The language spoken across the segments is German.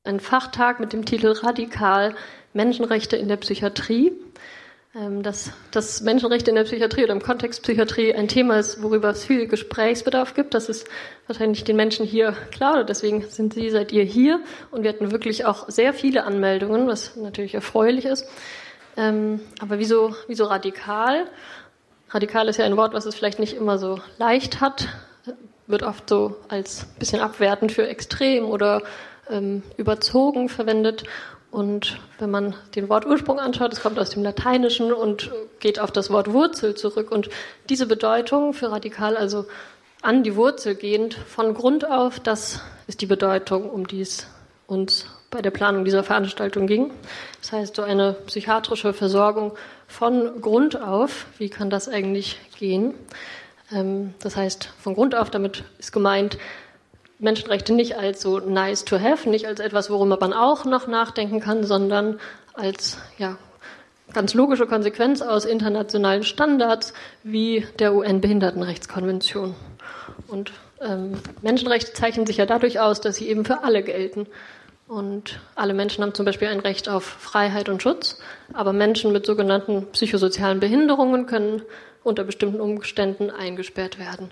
Ein Fachtag mit dem Titel Radikal Menschenrechte in der Psychiatrie. Dass Menschenrechte in der Psychiatrie oder im Kontext Psychiatrie ein Thema ist, worüber es viel Gesprächsbedarf gibt, das ist wahrscheinlich den Menschen hier klar, oder deswegen seid ihr hier. Und wir hatten wirklich auch sehr viele Anmeldungen, was natürlich erfreulich ist. Aber wieso radikal? Radikal ist ja ein Wort, was es vielleicht nicht immer so leicht hat, wird oft so als bisschen abwertend für extrem oder überzogen verwendet. Und wenn man den Wortursprung anschaut, es kommt aus dem Lateinischen und geht auf das Wort Wurzel zurück. Und diese Bedeutung für radikal, also an die Wurzel gehend, von Grund auf, das ist die Bedeutung, um die es uns bei der Planung dieser Veranstaltung ging. Das heißt, so eine psychiatrische Versorgung von Grund auf, wie kann das eigentlich gehen? Das heißt, von Grund auf, damit ist gemeint, Menschenrechte nicht als so nice to have, nicht als etwas, worüber man auch noch nachdenken kann, sondern als ganz logische Konsequenz aus internationalen Standards wie der UN-Behindertenrechtskonvention. Und Menschenrechte zeichnen sich ja dadurch aus, dass sie eben für alle gelten. Und alle Menschen haben zum Beispiel ein Recht auf Freiheit und Schutz, aber Menschen mit sogenannten psychosozialen Behinderungen können unter bestimmten Umständen eingesperrt werden.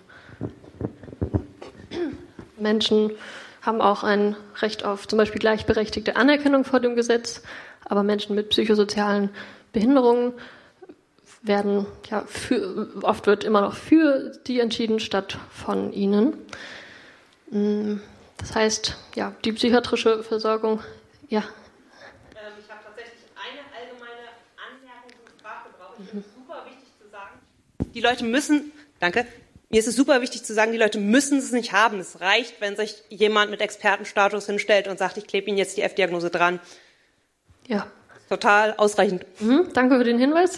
Menschen haben auch ein Recht auf zum Beispiel gleichberechtigte Anerkennung vor dem Gesetz, aber Menschen mit psychosozialen Behinderungen werden, oft wird immer noch für die entschieden, statt von ihnen. Das heißt, die psychiatrische Versorgung, Ich habe tatsächlich eine allgemeine Anmerkung zum Sprachgebrauch. Ich finde es super wichtig zu sagen, die Leute müssen, mir ist es super wichtig zu sagen, die Leute müssen es nicht haben. Es reicht, wenn sich jemand mit Expertenstatus hinstellt und sagt, ich klebe Ihnen jetzt die F-Diagnose dran. Ja. Total ausreichend. Danke für den Hinweis.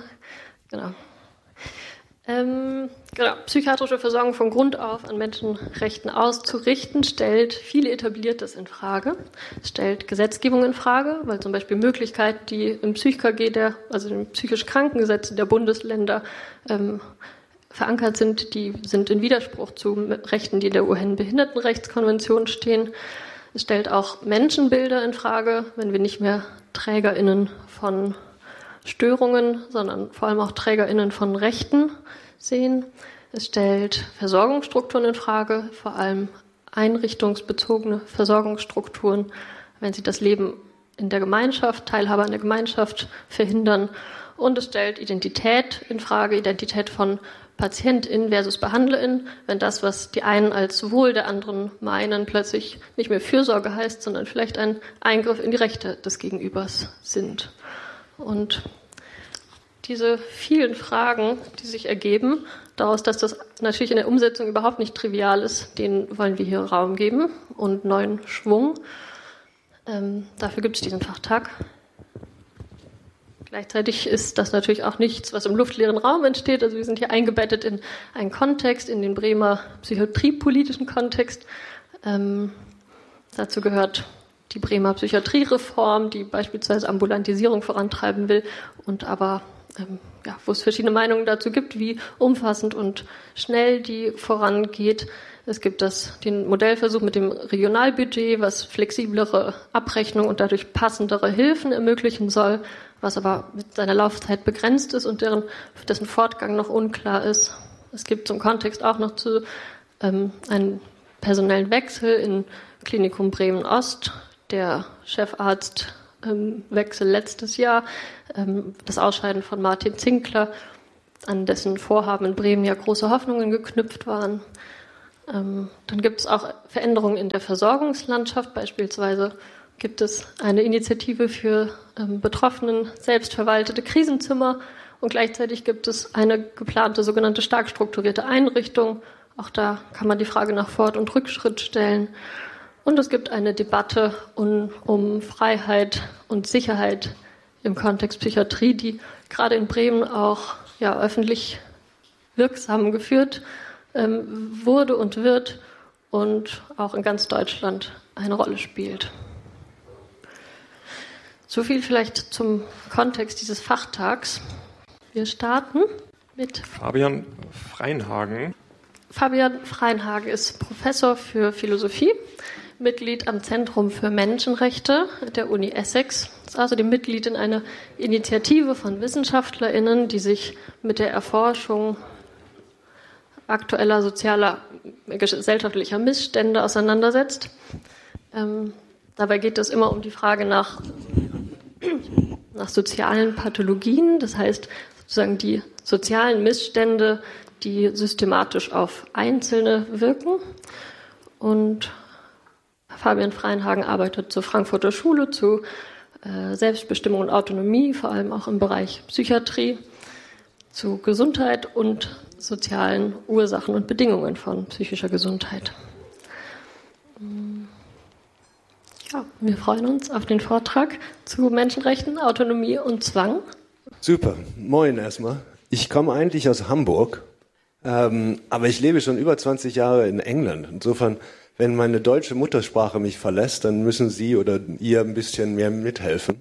Psychiatrische Versorgung von Grund auf an Menschenrechten auszurichten, stellt viele Etabliertes in Frage. Es stellt Gesetzgebung in Frage, weil zum Beispiel Möglichkeiten, die im PsychKG, also dem psychisch Krankengesetz der Bundesländer, verankert sind, die sind in Widerspruch zu Rechten, die in der UN-Behindertenrechtskonvention stehen. Es stellt auch Menschenbilder in Frage, wenn wir nicht mehr TrägerInnen von Störungen, sondern vor allem auch TrägerInnen von Rechten sehen. Es stellt Versorgungsstrukturen in Frage, vor allem einrichtungsbezogene Versorgungsstrukturen, wenn sie das Leben in der Gemeinschaft, Teilhabe an der Gemeinschaft verhindern. Und es stellt Identität in Frage, Identität von PatientInnen versus BehandlerInnen, wenn das, was die einen als Wohl der anderen meinen, plötzlich nicht mehr Fürsorge heißt, sondern vielleicht ein Eingriff in die Rechte des Gegenübers sind. Und diese vielen Fragen, die sich ergeben, daraus, dass das natürlich in der Umsetzung überhaupt nicht trivial ist, denen wollen wir hier Raum geben und neuen Schwung. Dafür gibt es diesen Fachtag. Gleichzeitig ist das natürlich auch nichts, was im luftleeren Raum entsteht. Also wir sind hier eingebettet in einen Kontext, in den Bremer psychiatriepolitischen Kontext. Dazu gehört die Bremer Psychiatriereform, die beispielsweise Ambulantisierung vorantreiben will und aber wo es verschiedene Meinungen dazu gibt, wie umfassend und schnell die vorangeht. Es gibt den Modellversuch mit dem Regionalbudget, was flexiblere Abrechnung und dadurch passendere Hilfen ermöglichen soll, was aber mit seiner Laufzeit begrenzt ist und dessen Fortgang noch unklar ist. Es gibt zum Kontext auch noch einen personellen Wechsel im Klinikum Bremen-Ost, der Chefarztwechsel letztes Jahr, das Ausscheiden von Martin Zinkler, an dessen Vorhaben in Bremen ja große Hoffnungen geknüpft waren. Dann gibt es auch Veränderungen in der Versorgungslandschaft. Beispielsweise gibt es eine Initiative für Betroffenen selbstverwaltete Krisenzimmer und gleichzeitig gibt es eine geplante sogenannte stark strukturierte Einrichtung. Auch da kann man die Frage nach Fort- und Rückschritt stellen. Und es gibt eine Debatte um Freiheit und Sicherheit im Kontext Psychiatrie, die gerade in Bremen auch öffentlich wirksam geführt wurde und wird und auch in ganz Deutschland eine Rolle spielt. So viel vielleicht zum Kontext dieses Fachtags. Wir starten mit Fabian Freinhagen. Fabian Freinhagen ist Professor für Philosophie, Mitglied am Zentrum für Menschenrechte der Uni Essex. Ist außerdem Mitglied in einer Initiative von WissenschaftlerInnen, die sich mit der Erforschung aktueller sozialer, gesellschaftlicher Missstände auseinandersetzt. Dabei geht es immer um die Frage nach sozialen Pathologien, das heißt sozusagen die sozialen Missstände, die systematisch auf Einzelne wirken. Und Fabian Freinhagen arbeitet zur Frankfurter Schule zu Selbstbestimmung und Autonomie, vor allem auch im Bereich Psychiatrie, zu Gesundheit und sozialen Ursachen und Bedingungen von psychischer Gesundheit. Ja, wir freuen uns auf den Vortrag zu Menschenrechten, Autonomie und Zwang. Super, moin erstmal. Ich komme eigentlich aus Hamburg, aber ich lebe schon über 20 Jahre in England. Insofern, wenn meine deutsche Muttersprache mich verlässt, dann müssen Sie oder ihr ein bisschen mehr mithelfen.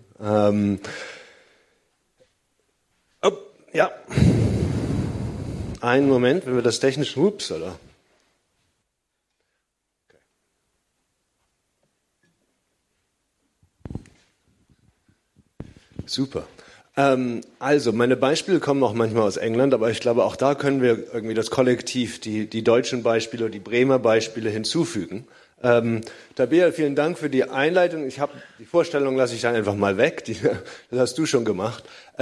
Ja, einen Moment, wenn wir das technisch, ups, oder? Super. Also, meine Beispiele kommen auch manchmal aus England, aber ich glaube, auch da können wir irgendwie das Kollektiv, die deutschen Beispiele oder die Bremer Beispiele hinzufügen. Tabea, vielen Dank für die Einleitung. Die Vorstellung lasse ich dann einfach mal weg. Das hast du schon gemacht.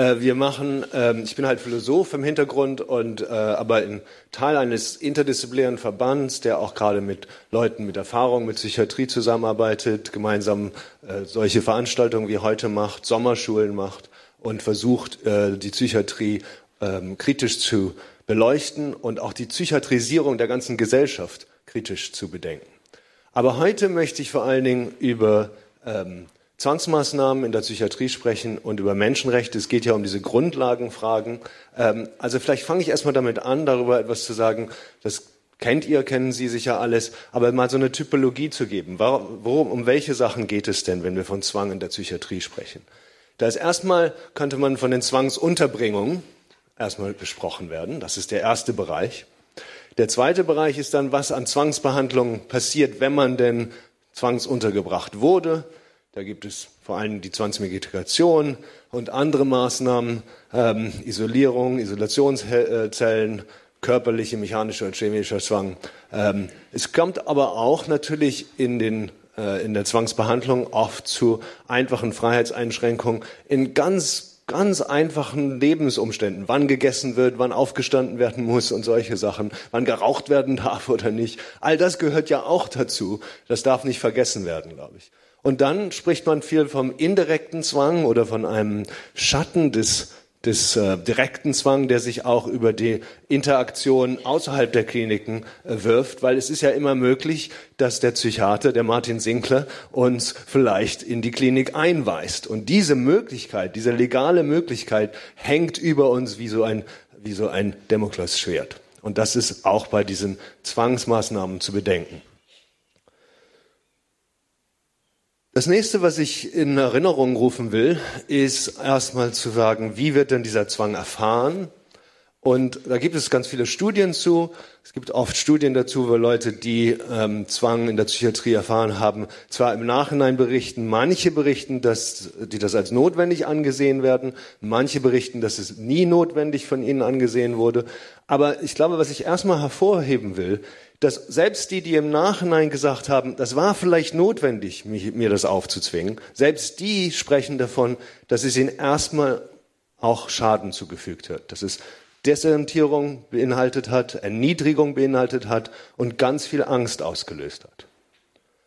Ich bin halt Philosoph im Hintergrund und aber in Teil eines interdisziplinären Verbands, der auch gerade mit Leuten mit Erfahrung mit Psychiatrie zusammenarbeitet, gemeinsam solche Veranstaltungen wie heute macht, Sommerschulen macht und versucht, die Psychiatrie kritisch zu beleuchten und auch die Psychiatrisierung der ganzen Gesellschaft kritisch zu bedenken. Aber heute möchte ich vor allen Dingen über Zwangsmaßnahmen in der Psychiatrie sprechen und über Menschenrechte. Es geht ja um diese Grundlagenfragen. Also vielleicht fange ich erstmal damit an, darüber etwas zu sagen. Das kennen Sie sicher alles, aber mal so eine Typologie zu geben. Um welche Sachen geht es denn, wenn wir von Zwang in der Psychiatrie sprechen? Da ist erstmal, könnte man von den Zwangsunterbringungen erstmal besprochen werden. Das ist der erste Bereich. Der zweite Bereich ist dann, was an Zwangsbehandlungen passiert, wenn man denn zwangsuntergebracht wurde. Da gibt es vor allem die Zwangsmedikation und andere Maßnahmen, Isolierung, Isolationszellen, körperliche, mechanischer und chemischer Zwang. Es kommt aber auch natürlich in der Zwangsbehandlung oft zu einfachen Freiheitseinschränkungen in ganz einfachen Lebensumständen, wann gegessen wird, wann aufgestanden werden muss und solche Sachen, wann geraucht werden darf oder nicht. All das gehört ja auch dazu. Das darf nicht vergessen werden, glaube ich. Und dann spricht man viel vom indirekten Zwang oder von einem Schatten des direkten Zwang, der sich auch über die Interaktion außerhalb der Kliniken wirft, weil es ist ja immer möglich, dass der Psychiater, der Martin Sinkler, uns vielleicht in die Klinik einweist. Und diese Möglichkeit, diese legale Möglichkeit hängt über uns wie so ein Damoklesschwert. Und das ist auch bei diesen Zwangsmaßnahmen zu bedenken. Das nächste, was ich in Erinnerung rufen will, ist erstmal zu sagen, wie wird denn dieser Zwang erfahren? Und da gibt es ganz viele Studien zu. Es gibt oft Studien dazu, wo Leute, die Zwang in der Psychiatrie erfahren haben, zwar im Nachhinein berichten, manche berichten, die das als notwendig angesehen werden, manche berichten, dass es nie notwendig von ihnen angesehen wurde. Aber ich glaube, was ich erstmal hervorheben will, dass selbst die im Nachhinein gesagt haben, das war vielleicht notwendig, mir das aufzuzwingen, selbst die sprechen davon, dass es ihnen erstmal auch Schaden zugefügt hat, dass es Desorientierung beinhaltet hat, Erniedrigung beinhaltet hat und ganz viel Angst ausgelöst hat.